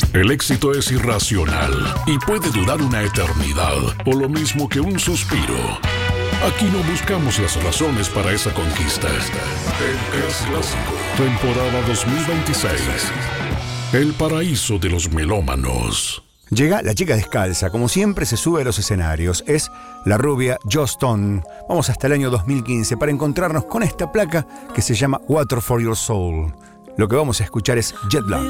El éxito es irracional y puede durar una eternidad, o lo mismo que un suspiro. Aquí no buscamos las razones para esa conquista. El Clásico, temporada 2026. El paraíso de los melómanos. Llega la chica descalza, como siempre se sube a los escenarios. Es la rubia Joss Stone. Vamos hasta el año 2015 para encontrarnos con esta placa que se llama Water for Your Soul. Lo que vamos a escuchar es Jet Lag.